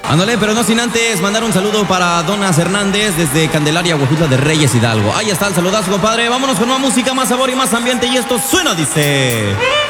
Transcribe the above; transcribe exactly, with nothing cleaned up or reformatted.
Ándale, pero no sin antes mandar un saludo para Donas Hernández desde Candelaria, Huejutla de Reyes, Hidalgo. Ahí está el saludazo, compadre. Vámonos con más música, más sabor y más ambiente. Y esto suena, dice...